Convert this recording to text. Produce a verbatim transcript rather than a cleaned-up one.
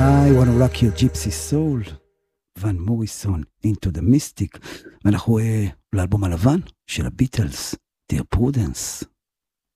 I wanna rock your gypsy soul, ון מוריסון, Into the Mystic, ואנחנו uh, לאלבום הלבן של הביטלס, Dear Prudence.